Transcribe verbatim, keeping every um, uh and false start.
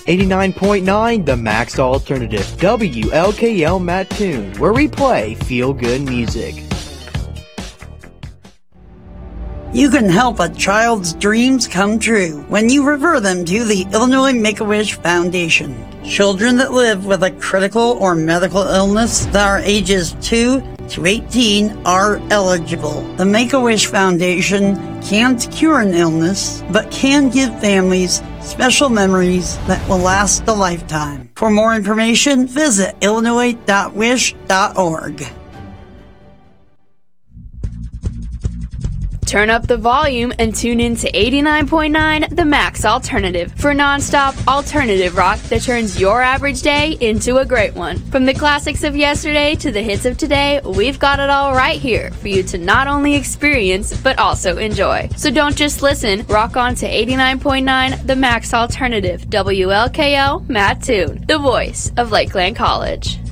eighty-nine point nine The Max Alternative, W L K L Mattoon, where we play feel-good music. You can help a child's dreams come true when you refer them to the Illinois Make-A-Wish Foundation. Children that live with a critical or medical illness that are ages two to eighteen are eligible. The Make-A-Wish Foundation can't cure an illness, but can give families special memories that will last a lifetime. For more information, visit illinois dot wish dot org. Turn up the volume and tune in to eighty-nine point nine The Max Alternative for nonstop alternative rock that turns your average day into a great one. From the classics of yesterday to the hits of today, we've got it all right here for you to not only experience but also enjoy. So don't just listen, rock on to eighty-nine point nine The Max Alternative, W L K L Mattoon, the voice of Lakeland College.